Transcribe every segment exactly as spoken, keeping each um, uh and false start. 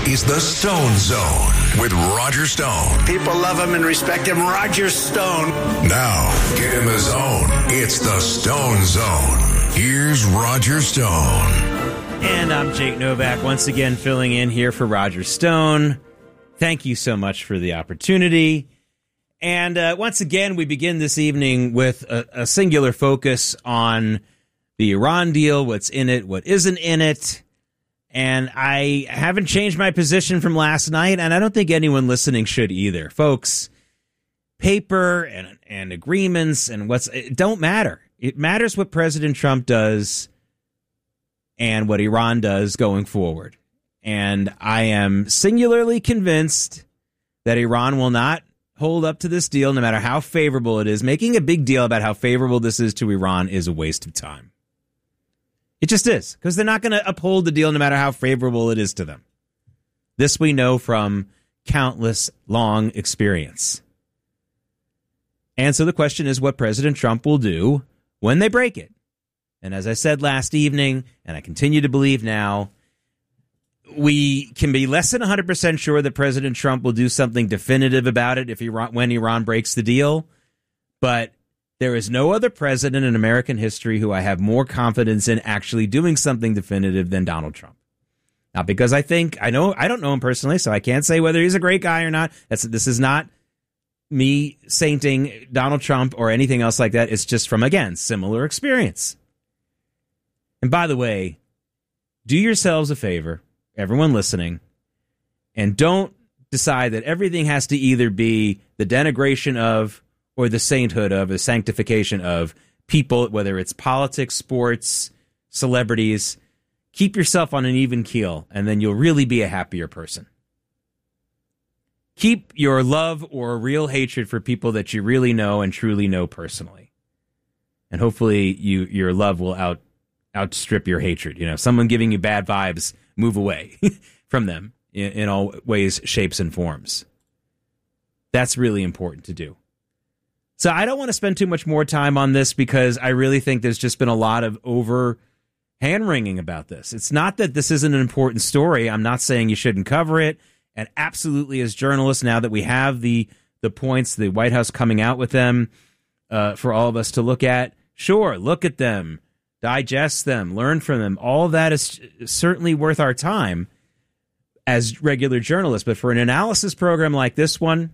is the Stone Zone with Roger Stone. People love him and respect him. Roger Stone. Now, get in the zone. It's the Stone Zone. Here's Roger Stone. And I'm Jake Novak, once again filling in here for Roger Stone. Thank you so much for the opportunity. And uh, once again, we begin this evening with a, a singular focus on the Iran deal, what's in it, what isn't in it. And I haven't changed my position from last night, and I don't think anyone listening should either. Folks, paper and, and agreements and what's it don't matter. It matters what President Trump does and what Iran does going forward. And I am singularly convinced that Iran will not hold up to this deal, no matter how favorable it is. Making a big deal about how favorable this is to Iran is a waste of time. It just is, because they're not going to uphold the deal no matter how favorable it is to them. This we know from countless long experience. And so the question is what President Trump will do when they break it. And as I said last evening, and I continue to believe now, we can be less than one hundred percent sure that President Trump will do something definitive about it if Iran, when Iran breaks the deal. But there is no other president in American history who I have more confidence in actually doing something definitive than Donald Trump. Not because I think, I know, I don't know him personally, so I can't say whether he's a great guy or not. That's, this is not me sainting Donald Trump or anything else like that. It's just from, again, similar experience. And by the way, do yourselves a favor, everyone listening, and don't decide that everything has to either be the denigration of or the sainthood of, the sanctification of people, whether it's politics, sports, celebrities. Keep yourself on an even keel, and then you'll really be a happier person. Keep your love or real hatred for people that you really know and truly know personally. And hopefully you your love will out outstrip your hatred. You know, someone giving you bad vibes, move away from them in, in all ways, shapes, and forms. That's really important to do. So I don't want to spend too much more time on this because I really think there's just been a lot of over hand-wringing about this. It's not that this isn't an important story. I'm not saying you shouldn't cover it. And absolutely, as journalists, now that we have the the points, the White House coming out with them uh, for all of us to look at, sure, look at them, digest them, learn from them. All of that is certainly worth our time as regular journalists. But for an analysis program like this one,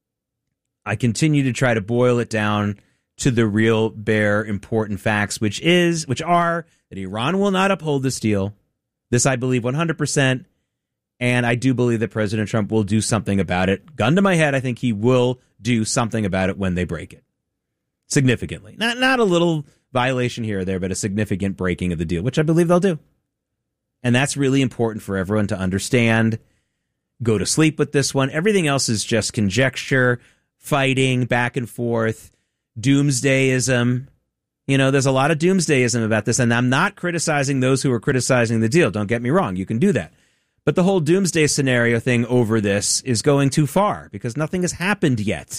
I continue to try to boil it down to the real, bare, important facts, which is, which are that Iran will not uphold this deal. This I believe one hundred percent. And I do believe that President Trump will do something about it. Gun to my head, I think he will do something about it when they break it. Significantly. Not, not a little violation here or there, but a significant breaking of the deal, which I believe they'll do. And that's really important for everyone to understand. Go to sleep with this one. Everything else is just conjecture, fighting back and forth, doomsdayism. You know, there's a lot of doomsdayism about this, and I'm not criticizing those who are criticizing the deal. Don't get me wrong. You can do that. But the whole doomsday scenario thing over this is going too far because nothing has happened yet.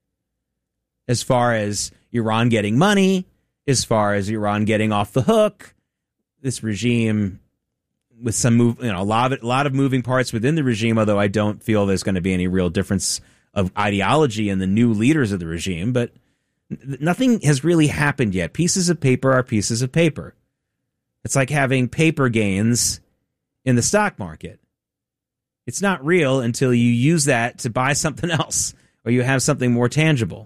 As far as Iran getting money, as far as Iran getting off the hook, this regime with some move, you know, a lot of, a lot of moving parts within the regime, although I don't feel there's going to be any real difference of ideology in the new leaders of the regime, but nothing has really happened yet. Pieces of paper are pieces of paper. It's like having paper gains in the stock market. It's not real until you use that to buy something else or you have something more tangible.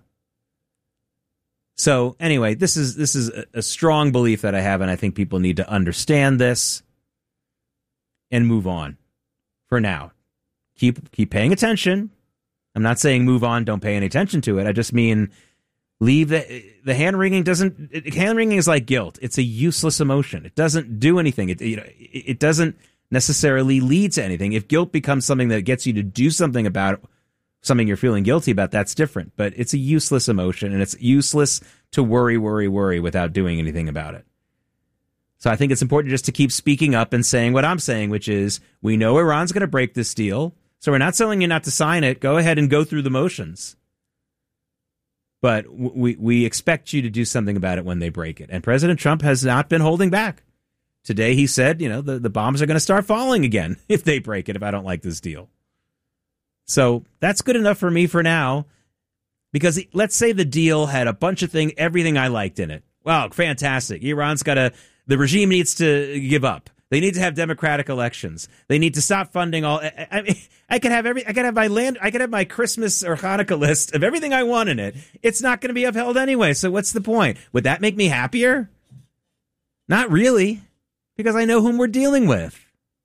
So anyway, this is this is a, a strong belief that I have, and I think people need to understand this and move on for now. Keep keep paying attention. I'm not saying move on, don't pay any attention to it. I just mean leave the the hand wringing doesn't hand wringing is like guilt. It's a useless emotion. It doesn't do anything. It you know it, it doesn't necessarily lead to anything. If guilt becomes something that gets you to do something about it, something you're feeling guilty about, that's different. But it's a useless emotion, and it's useless to worry, worry, worry without doing anything about it. So I think it's important just to keep speaking up and saying what I'm saying, which is we know Iran's going to break this deal. So we're not telling you not to sign it. Go ahead and go through the motions. But we we expect you to do something about it when they break it. And President Trump has not been holding back. today he said, you know, the, the bombs are going to start falling again if they break it, if I don't like this deal. So that's good enough for me for now, because let's say the deal had a bunch of things, everything I liked in it. Wow, fantastic. Iran's got to, the regime needs to give up. They need to have democratic elections. They need to stop funding all. I, I mean, I could have every. I could have my land. I could have my Christmas or Hanukkah list of everything I want in it. It's not going to be upheld anyway. So what's the point? Would that make me happier? Not really, because I know whom we're dealing with.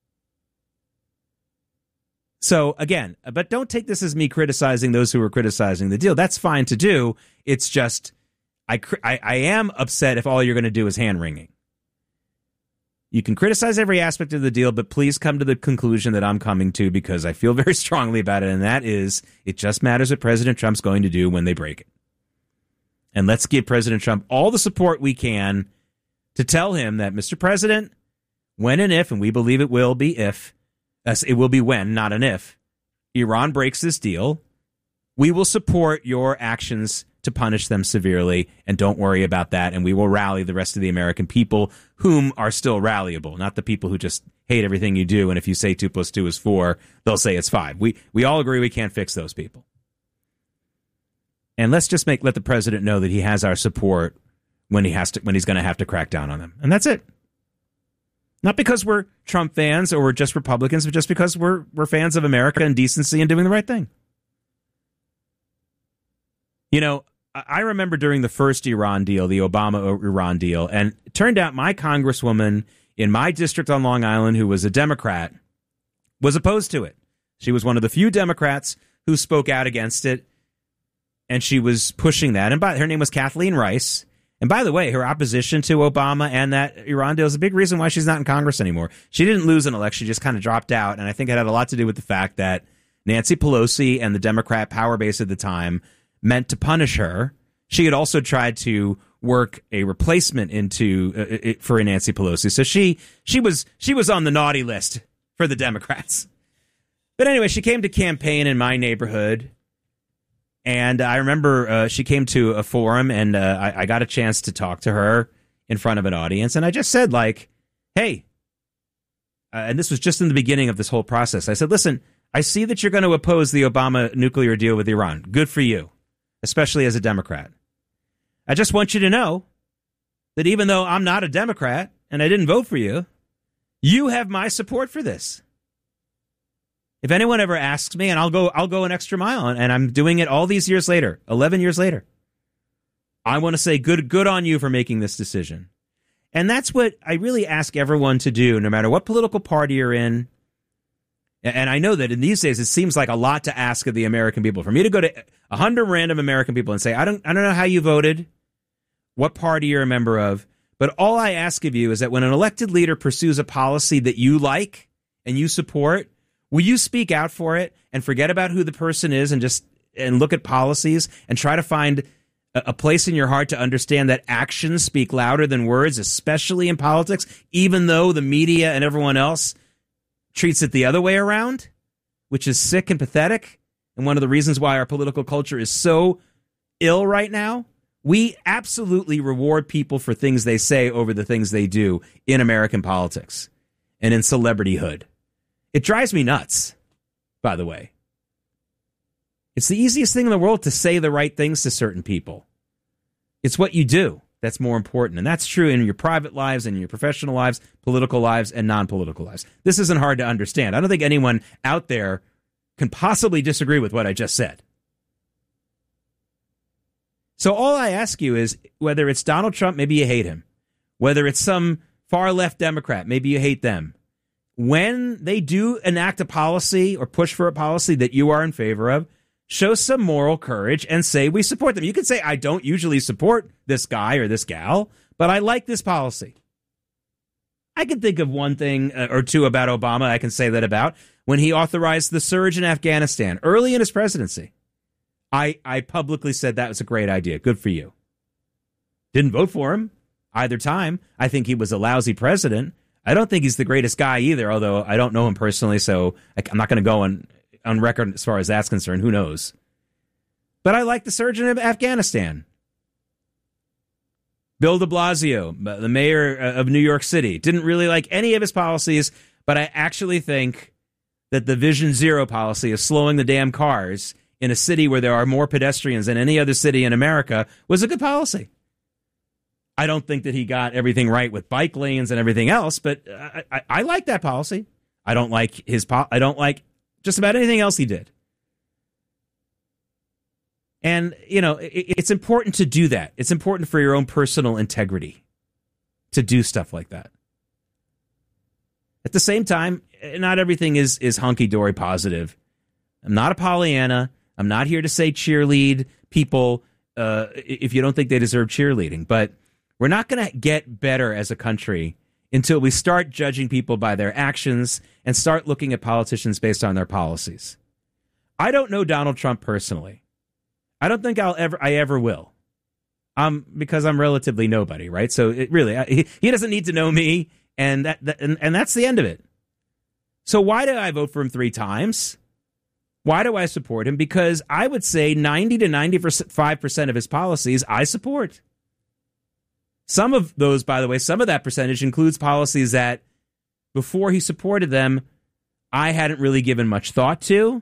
So again, but don't take this as me criticizing those who are criticizing the deal. That's fine to do. It's just I I, I am upset if all you're going to do is hand wringing. You can criticize every aspect of the deal, but please come to the conclusion that I'm coming to, because I feel very strongly about it, and that is it just matters what President Trump's going to do when they break it. And let's give President Trump all the support we can to tell him that, Mister President, when and if, and we believe it will be if, it will be when, not an if, Iran breaks this deal, we will support your actions to punish them severely, and don't worry about that, and we will rally the rest of the American people whom are still rallyable, not the people who just hate everything you do, and if you say two plus two is four, they'll say it's five. We we all agree we can't fix those people. And let's just make let the president know that he has our support when he has to when he's going to have to crack down on them. And that's it. Not because we're Trump fans or we're just Republicans, but just because we're we're fans of America and decency and doing the right thing. You know, I remember during the first Iran deal, the Obama-Iran deal, and it turned out my congresswoman in my district on Long Island, who was a Democrat, was opposed to it. She was one of the few Democrats who spoke out against it, and she was pushing that. And by, her name was Kathleen Rice. And by the way, her opposition to Obama and that Iran deal is a big reason why she's not in Congress anymore. She didn't lose an election, she just kind of dropped out, and I think it had a lot to do with the fact that Nancy Pelosi and the Democrat power base at the time meant to punish her. She had also tried to work a replacement into uh, it, for Nancy Pelosi, so she she was she was on the naughty list for the Democrats. But anyway, she came to campaign in my neighborhood, and I remember uh, she came to a forum, and uh, I, I got a chance to talk to her in front of an audience, and I just said, like, "Hey," uh, and this was just in the beginning of this whole process. I said, "Listen, I see that you're going to oppose the Obama nuclear deal with Iran. Good for you, especially as a Democrat. I just want you to know that even though I'm not a Democrat and I didn't vote for you, you have my support for this. If anyone ever asks me, and I'll go I'll go an extra mile, and I'm doing it all these years later, eleven years later. I want to say good good on you for making this decision." And that's what I really ask everyone to do, no matter what political party you're in. And I know that in these days, it seems like a lot to ask of the American people. For me to go to a hundred random American people and say, I don't, I don't know how you voted, what party you're a member of, but all I ask of you is that when an elected leader pursues a policy that you like and you support, will you speak out for it and forget about who the person is and just and look at policies and try to find a, a place in your heart to understand that actions speak louder than words, especially in politics, even though the media and everyone else treats it the other way around, which is sick and pathetic, and one of the reasons why our political culture is so ill right now. We absolutely reward people for things they say over the things they do in American politics and in celebrityhood. It drives me nuts, by the way. It's the easiest thing in the world to say the right things to certain people. It's what you do that's more important. And that's true in your private lives and your professional lives, political lives, and non-political lives. This isn't hard to understand. I don't think anyone out there can possibly disagree with what I just said. So all I ask you is, whether it's Donald Trump, maybe you hate him. Whether it's some far-left Democrat, maybe you hate them. When they do enact a policy or push for a policy that you are in favor of, show some moral courage and say we support them. You can say, I don't usually support this guy or this gal, but I like this policy. I can think of one thing or two about Obama I can say that about. When he authorized the surge in Afghanistan early in his presidency, I, I publicly said that was a great idea. Good for you. Didn't vote for him either time. I think he was a lousy president. I don't think he's the greatest guy either, although I don't know him personally, so I'm not going to go on, on record as far as that's concerned. Who knows? But I like the surge in Afghanistan. Bill de Blasio, the mayor of New York City, didn't really like any of his policies, but I actually think that the Vision Zero policy of slowing the damn cars in a city where there are more pedestrians than any other city in America was a good policy. I don't think that he got everything right with bike lanes and everything else, but I, I, I like that policy. I don't like his po- I don't like just about anything else he did. And, you know, it, it's important to do that. It's important for your own personal integrity to do stuff like that. At the same time, not everything is, is hunky-dory positive. I'm not a Pollyanna. I'm not here to say cheerlead people uh, if you don't think they deserve cheerleading. But we're not going to get better as a country until we start judging people by their actions and start looking at politicians based on their policies. I don't know Donald Trump personally. I don't think I'll ever, I ever will. Um, because I'm relatively nobody, right? So it really, he, he doesn't need to know me, and that, that and, and that's the end of it. So why did I vote for him three times? Why do I support him? Because I would say ninety to ninety-five percent of his policies I support. Some of those, by the way, some of that percentage includes policies that before he supported them, I hadn't really given much thought to.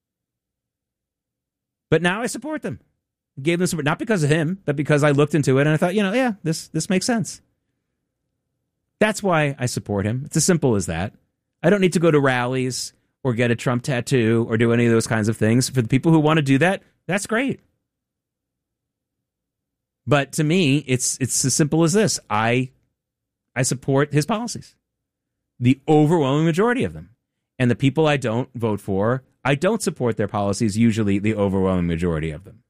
But now I support them. Gave them support, not because of him, but because I looked into it and I thought, you know, yeah, this this makes sense. That's why I support him. It's as simple as that. I don't need to go to rallies or get a Trump tattoo or do any of those kinds of things. For the people who want to do that, that's great. But to me, it's it's as simple as this. I I support his policies. The overwhelming majority of them. And the people I don't vote for, I don't support their policies, usually the overwhelming majority of them.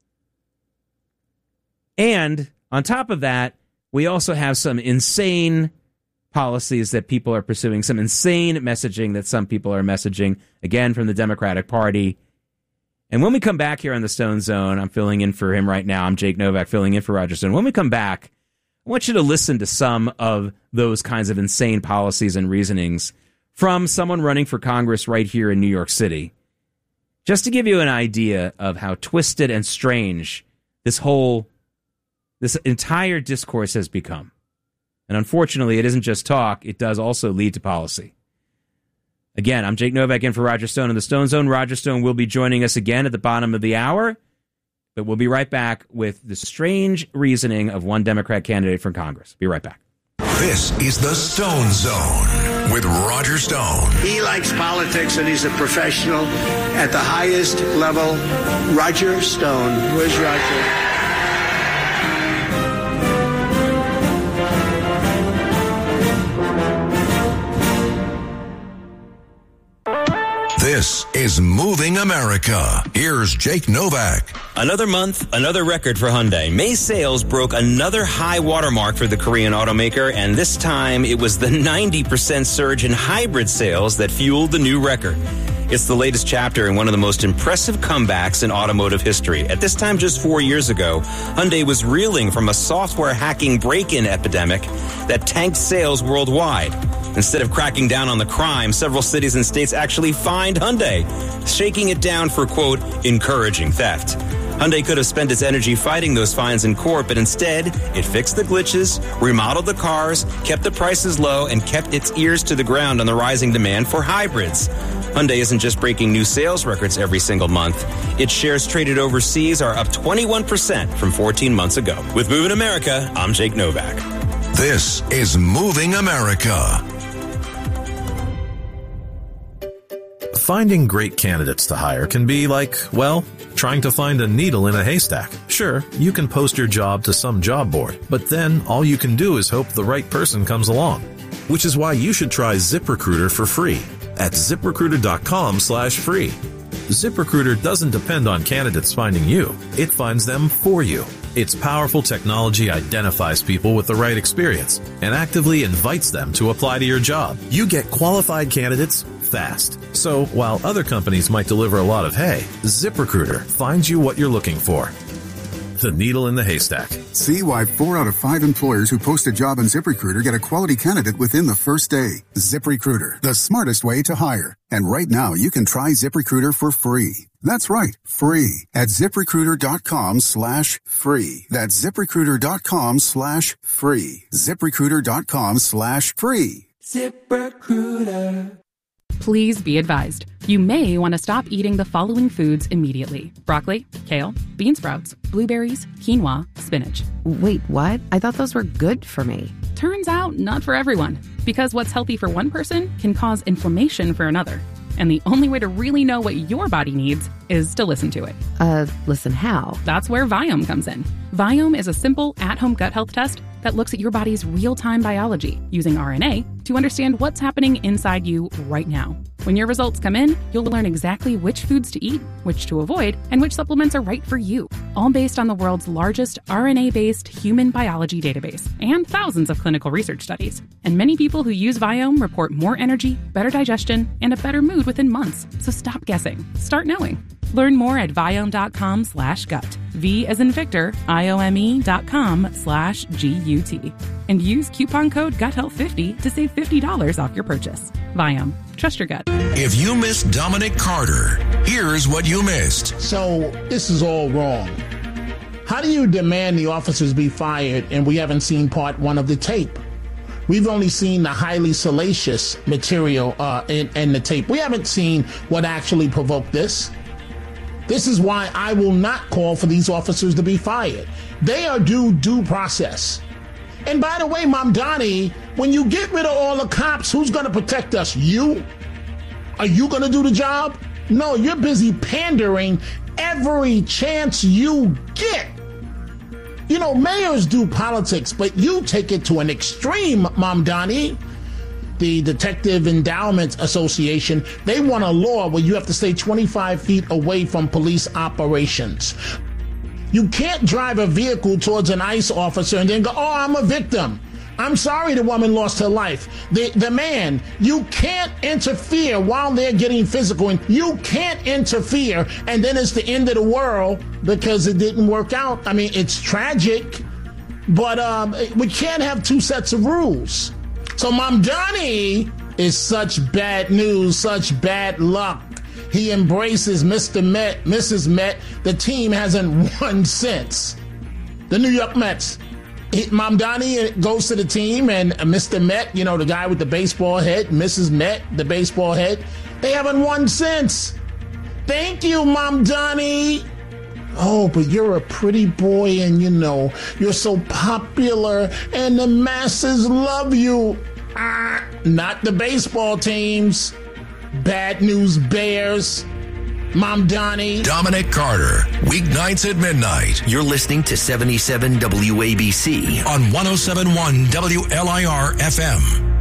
And on top of that, we also have some insane policies that people are pursuing, some insane messaging that some people are messaging, again, from the Democratic Party. And when we come back here on the Stone Zone, I'm filling in for him right now. I'm Jake Novak filling in for Roger Stone. When we come back, I want you to listen to some of those kinds of insane policies and reasonings from someone running for Congress right here in New York City, just to give you an idea of how twisted and strange this whole, this entire discourse has become. And unfortunately, it isn't just talk. It does also lead to policy. Again, I'm Jake Novak in for Roger Stone in the Stone Zone. Roger Stone will be joining us again at the bottom of the hour, but we'll be right back with the strange reasoning of one Democrat candidate for Congress. Be right back. This is the Stone Zone with Roger Stone. He likes politics and he's a professional at the highest level. Roger Stone. Where's Roger? This is Moving America. Here's Jake Novak. Another month, another record for Hyundai. May sales broke another high watermark for the Korean automaker, and this time it was the ninety percent surge in hybrid sales that fueled the new record. It's the latest chapter in one of the most impressive comebacks in automotive history. At this time just four years ago, Hyundai was reeling from a software hacking break-in epidemic that tanked sales worldwide. Instead of cracking down on the crime, several cities and states actually fined Hyundai, shaking it down for, quote, encouraging theft. Hyundai could have spent its energy fighting those fines in court, but instead, it fixed the glitches, remodeled the cars, kept the prices low, and kept its ears to the ground on the rising demand for hybrids. Hyundai isn't just breaking new sales records every single month. Its shares traded overseas are up twenty-one percent from fourteen months ago. With Moving America, I'm Jake Novak. This is Moving America. Finding great candidates to hire can be like, well, trying to find a needle in a haystack. Sure, you can post your job to some job board, but then all you can do is hope the right person comes along. Which is why you should try ZipRecruiter for free at ZipRecruiter.com slash free. ZipRecruiter doesn't depend on candidates finding you. It finds them for you. Its powerful technology identifies people with the right experience and actively invites them to apply to your job. You get qualified candidates fast. So while other companies might deliver a lot of hay, ZipRecruiter finds you what you're looking for. The needle in the haystack. See why four out of five employers who post a job on ZipRecruiter get a quality candidate within the first day. ZipRecruiter, the smartest way to hire. And right now, you can try ZipRecruiter for free. That's right, free at ZipRecruiter.com slash free. That's ZipRecruiter.com slash free. ZipRecruiter.com slash free. ZipRecruiter. Please be advised, you may want to stop eating the following foods immediately. Broccoli, kale, bean sprouts, blueberries, quinoa, spinach. Wait, what? I thought those were good for me. Turns out, not for everyone. Because what's healthy for one person can cause inflammation for another. And the only way to really know what your body needs is to listen to it. Uh, listen how? That's where Viome comes in. Viome is a simple, at-home gut health test that looks at your body's real-time biology using R N A to understand what's happening inside you right now. When your results come in, you'll learn exactly which foods to eat, which to avoid, and which supplements are right for you, all based on the world's largest R N A-based human biology database and thousands of clinical research studies. And many people who use Viome report more energy, better digestion, and a better mood within months. So stop guessing. Start knowing. Learn more at Viome.com slash gut. V as in Victor, I-O-M-E dot com slash G-U-T. And use coupon code gut health fifty to save fifty dollars off your purchase. Viome. Trust your gut. If you missed Dominic Carter, here's what you missed. So this is all wrong. How do you demand the officers be fired and we haven't seen part one of the tape? We've only seen the highly salacious material uh, in, in the tape. We haven't seen what actually provoked this. This is why I will not call for these officers to be fired. They are due due process. And by the way, Mamdani, when you get rid of all the cops, who's going to protect us? You? Are you going to do the job? No, you're busy pandering every chance you get. You know, mayors do politics, but you take it to an extreme, Mamdani. The Detective Endowment Association, they want a law where you have to stay twenty-five feet away from police operations. You can't drive a vehicle towards an ICE officer and then go, oh, I'm a victim. I'm sorry the woman lost her life. The the man, you can't interfere while they're getting physical, and you can't interfere and then it's the end of the world because it didn't work out. I mean, it's tragic, but um, we can't have two sets of rules. So Mamdani is such bad news, such bad luck. He embraces Mister Met, Missus Met. The team hasn't won since. The New York Mets. He, Mamdani goes to the team, and Mister Met, you know, the guy with the baseball head, Missus Met, the baseball head, they haven't won since. Thank you, Mamdani. Oh, but you're a pretty boy and, you know, you're so popular and the masses love you. Ah, not the baseball teams. Bad news bears. Mamdani. Dominic Carter, weeknights at midnight. You're listening to seventy-seven W A B C on one oh seven point one W L I R F M.